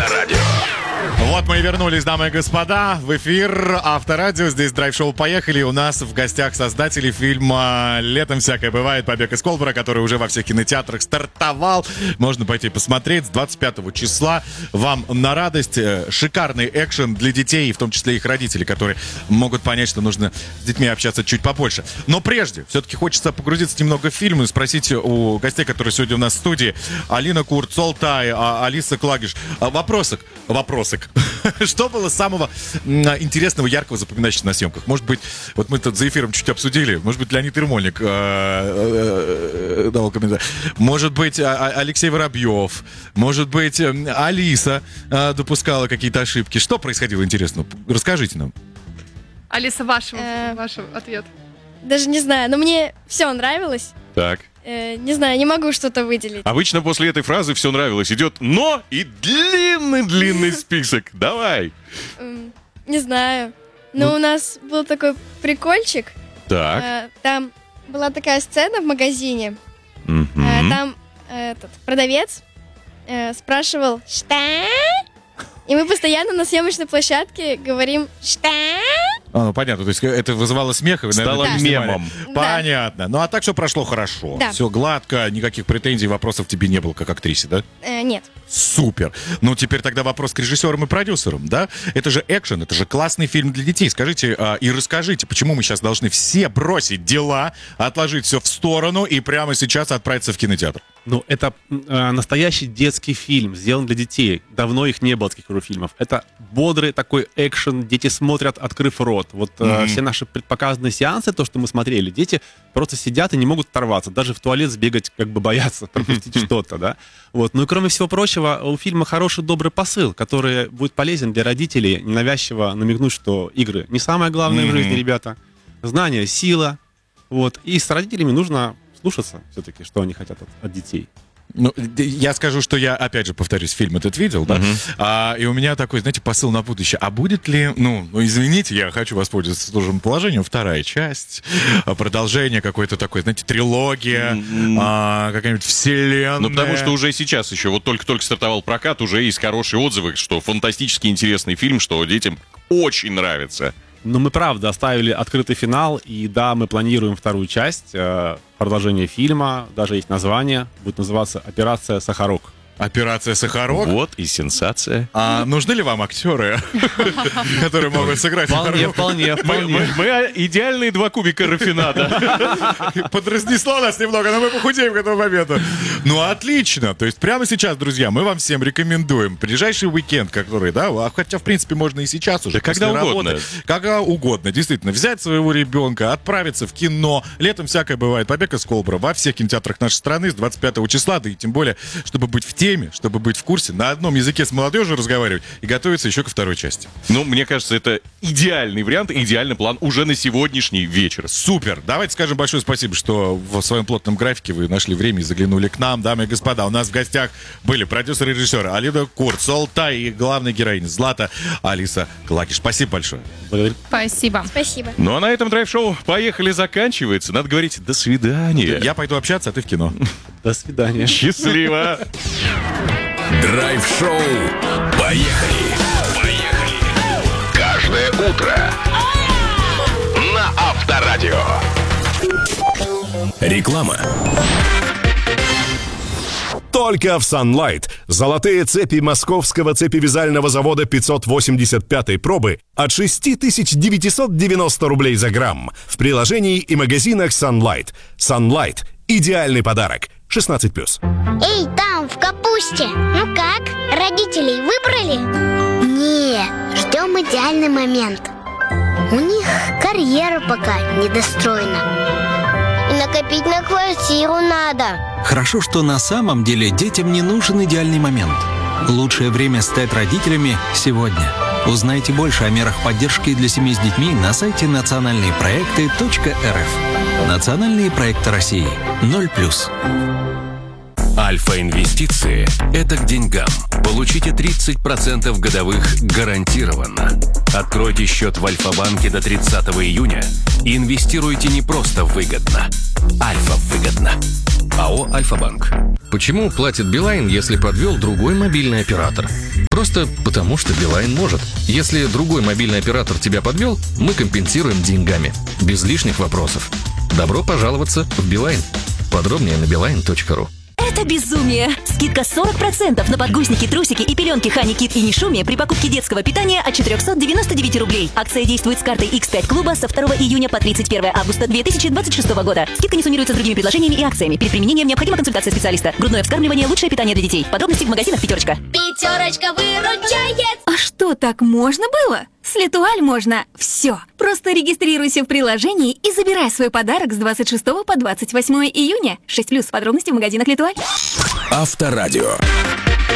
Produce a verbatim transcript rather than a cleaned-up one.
Авторадио. Вот мы и вернулись, дамы и господа, в эфир Авторадио. Здесь драйв-шоу «Поехали». У нас в гостях создатели фильма «Летом всякое бывает. Побег из Колбора», который уже во всех кинотеатрах стартовал. Можно пойти посмотреть с двадцать пятого числа. Вам на радость. Шикарный экшен для детей, и в том числе их родителей, которые могут понять, что нужно с детьми общаться чуть побольше. Но прежде, все-таки хочется погрузиться немного в фильм и спросить у гостей, которые сегодня у нас в студии. Алина Курт, Солтай, Алиса Клагиш. Вопросик. Вопросик. Что было самого интересного, яркого, запоминающегося на съемках? Может быть, вот мы тут за эфиром чуть обсудили. Может быть, Леонид Ермольник давал комментарий. Может быть, Алексей Воробьев. Может быть, Алиса допускала какие-то ошибки. Что происходило интересного? Расскажите нам. Алиса, ваш, ваш ответ. Даже не знаю, но мне все нравилось. Так. Э, не знаю, не могу что-то выделить. Обычно после этой фразы все нравилось. Идет «но» и длинный-длинный список. Давай. Эм, Не знаю. Но у нас был такой прикольчик. Так. Э, Там была такая сцена в магазине. Мгм. Э, Там э, этот продавец э, спрашивал «Что?». И мы постоянно на съемочной площадке говорим «Что?». А, ну, понятно, то есть это вызывало смех, и вы, наверное, Стало так снимали. мемом. Понятно. Ну а так все прошло хорошо. Да. Все гладко, никаких претензий, вопросов тебе не было как актрисе, да? Э, Нет. Супер. Ну, теперь тогда вопрос к режиссерам и продюсерам, да? Это же экшен, это же классный фильм для детей. Скажите а, и расскажите, почему мы сейчас должны все бросить дела, отложить все в сторону и прямо сейчас отправиться в кинотеатр? Ну, это э, настоящий детский фильм, сделан для детей. Давно их не было, таких фильмов. Это бодрый такой экшен, дети смотрят, открыв рот. Вот э, Mm-hmm. все наши предпоказанные сеансы, то, что мы смотрели, дети просто сидят и не могут оторваться. Даже в туалет сбегать как бы боятся, пропустить что-то, да. Вот. Ну и кроме всего прочего, у фильма хороший, добрый посыл, который будет полезен для родителей, ненавязчиво намекнуть, что игры не самое главное Mm-hmm. в жизни, ребята. Знание — сила. Вот. И с родителями нужно слушаться все-таки, что они хотят от, от детей. Ну, я скажу, что я, опять же, повторюсь, фильм этот видел, да, Uh-huh. а, и у меня такой, знаете, посыл на будущее. А будет ли, ну, ну извините, я хочу воспользоваться служебным положением, вторая часть, а, продолжение какой-то такой, знаете, трилогия, Mm-hmm. а, какая-нибудь вселенная. Ну, потому что уже сейчас еще, вот только-только стартовал прокат, уже есть хорошие отзывы, что фантастически интересный фильм, что детям очень нравится. Но мы, правда, оставили открытый финал, и да, мы планируем вторую часть, э, продолжение фильма, даже есть название, будет называться «Операция Сахарок». Операция «Сахарок». Вот и сенсация. А нужны ли вам актеры, которые могут сыграть Вполне, Сахарок? вполне, Мы, вполне. мы- мы идеальные два кубика рафинада. Подразнесло нас немного, но мы похудеем к этому моменту. Ну, отлично. То есть прямо сейчас, друзья, мы вам всем рекомендуем ближайший уикенд, который, да, а хотя, в принципе, можно и сейчас уже. Да когда после угодно. работы, когда угодно, действительно, взять своего ребенка, отправиться в кино. Летом всякое бывает. «Побег из Колбора» во всех кинотеатрах нашей страны с двадцать пятого числа, да и тем более, чтобы быть в теме, чтобы быть в курсе, на одном языке с молодежью разговаривать и готовиться еще ко второй части. Ну, мне кажется, это идеальный вариант, идеальный план уже на сегодняшний вечер. Супер! Давайте скажем большое спасибо, что в своем плотном графике вы нашли время и заглянули к нам. Дамы и господа, у нас в гостях были продюсеры и режиссеры Алина Курт, Солтай и главная героиня Злата Алиса Клагиш. Спасибо большое. Благодарю. Спасибо. Спасибо. Ну, а на этом драйв-шоу «Поехали» заканчивается. Надо говорить «до свидания». Я пойду общаться, а ты в кино. До свидания. Счастливо! Драйв-шоу. Поехали. Поехали. Каждое утро на Авторадио. Реклама. Только в Sunlight. Золотые цепи московского цепевязального завода пятьсот восемьдесят пятой пробы от шесть тысяч девятьсот девяносто рублей за грамм. В приложении и магазинах Sunlight. Sunlight – идеальный подарок. шестнадцать плюс. Эй, там, в капусте. Ну как, родителей выбрали? Не, ждем идеальный момент. У них карьера пока недостроена. И накопить на квартиру надо. Хорошо, что на самом деле детям не нужен идеальный момент. Лучшее время стать родителями сегодня. Узнайте больше о мерах поддержки для семей с детьми на сайте национальные проекты точка эр эф. Национальные проекты России. ноль плюс. Альфа-инвестиции – это к деньгам. Получите тридцать процентов годовых гарантированно. Откройте счет в Альфа-банке до тридцатого июня и инвестируйте не просто выгодно. Альфа выгодно. АО «Альфа-банк». Почему платит Билайн, если подвел другой мобильный оператор? Просто потому, что Билайн может. Если другой мобильный оператор тебя подвел, мы компенсируем деньгами. Без лишних вопросов. Добро пожаловаться в Билайн. Подробнее на билайн точка ру. Это безумие! Скидка сорок процентов на подгузники, трусики и пеленки Хани Кит и Нишуми при покупке детского питания от четырехсот девяноста девяти рублей. Акция действует с картой икс пять клуба со второго июня по тридцать первое августа две тысячи двадцать шестого года. Скидка не суммируется с другими предложениями и акциями. Перед применением необходима консультация специалиста. Грудное вскармливание – лучшее питание для детей. Подробности в магазинах «Пятерочка». Пятерочка выручает! А что, так можно было? С Летуаль можно все. Просто регистрируйся в приложении и забирай свой подарок с двадцать шестого по двадцать восьмое июня. шесть плюс. Подробности в магазинах Летуаль. Авторадио.